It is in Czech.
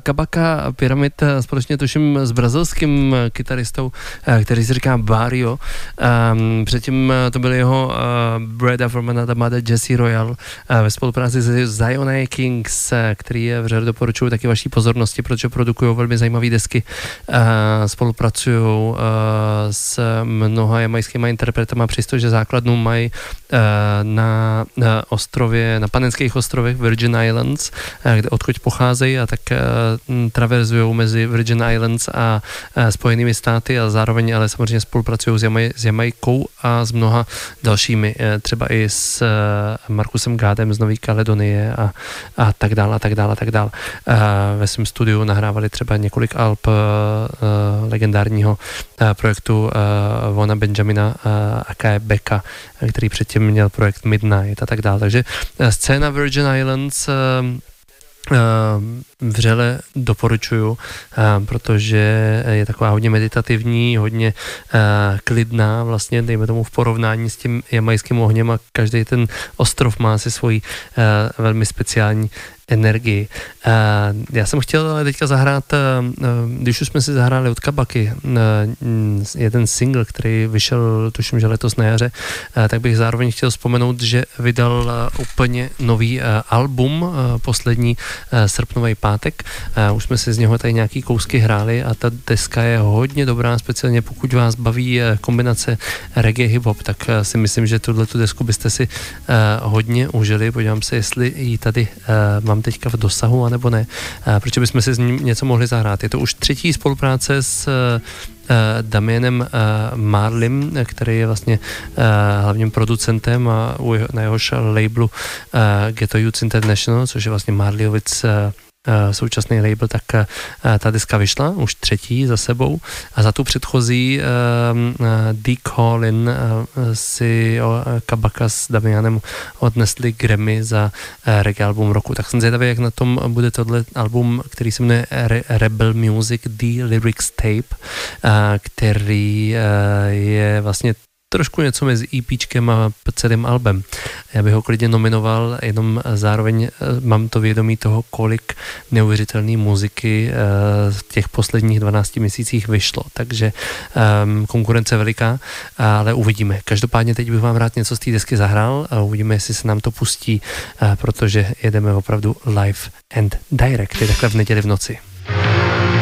Kabaka Pyramid společně tuším s brazilským kytaristou, který se říká Barrio. Předtím to byl jeho brother from another mother Jesse Royal ve spolupráci s Zion Kings, který vřele doporučuju taky vaší pozornosti, protože produkují velmi zajímavé desky. Spolupracují s mnoha jamajskými interpretama, přestože základnu mají na ostrově, na Panenských ostrovech Virgin Islands, odkud pocházejí, a tak traverzují mezi Virgin Islands a Spojenými státy, a zároveň ale samozřejmě spolupracují s Jamajkou a s mnoha dalšími, třeba i s Markusem Gádem z Nové Kaledonie a tak dále a tak dále a tak dále. Ve svém studiu nahrávali třeba několik alb legendárního projektu Vona Benjamina aka Becka, který předtím měl projekt Midnight a tak dále. Takže scéna Virgin Islands vřele doporučuju, protože je taková hodně meditativní, hodně klidná, vlastně dejme tomu v porovnání s tím jamajským ohněm, a každý ten ostrov má si svoji velmi speciální energii. Já jsem chtěl ale teďka zahrát, když už jsme si zahráli od Kabaky jeden single, který vyšel, tuším, že letos na jaře, tak bych zároveň chtěl vzpomenout, že vydal úplně nový album, poslední srpnový pátek. Už jsme si z něho tady nějaký kousky hráli a ta deska je hodně dobrá, speciálně pokud vás baví kombinace reggae hip-hop, tak si myslím, že tuhletu desku byste si hodně užili. Podívám se, jestli ji tady mám teďka v dosahu, anebo ne. Proč bychom si z ní něco mohli zahrát. Je to už třetí spolupráce s Damienem Marlim, který je vlastně hlavním producentem, a na jehož labelu Ghetto Youth International, což je vlastně Marliovic současný label, tak ta deska vyšla, už třetí za sebou, a za tu předchozí D-Callin si Kabaka s Damianem odnesli Grammy za reggae album roku. Tak jsem zvědavý, jak na tom bude tohle album, který se jmenuje Rebel Music The Lyrics Tape, který je vlastně trošku něco mezi EPčkem a celým albem. Já bych ho klidně nominoval, jenom zároveň mám to vědomí toho, kolik neuvěřitelné muziky v těch posledních 12 měsících vyšlo. Takže konkurence veliká, ale uvidíme. Každopádně teď bych vám rád něco z té desky zahrál a uvidíme, jestli se nám to pustí, protože jedeme opravdu live and direct, je takhle v neděli v noci.